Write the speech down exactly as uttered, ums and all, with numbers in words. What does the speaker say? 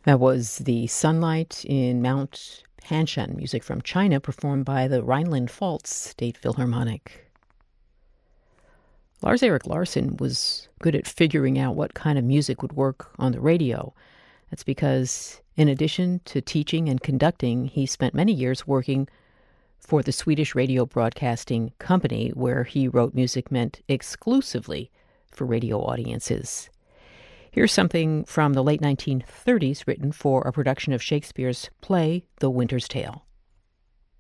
That was The Sunlight in Mount Hanshan, music from China performed by the Rhineland-Pfalz State Philharmonic. Lars-Erik Larsson was good at figuring out what kind of music would work on the radio. That's because, in addition to teaching and conducting, he spent many years working for the Swedish Radio Broadcasting Company, where he wrote music meant exclusively for radio audiences. Here's something from the late nineteen thirties written for a production of Shakespeare's play, The Winter's Tale.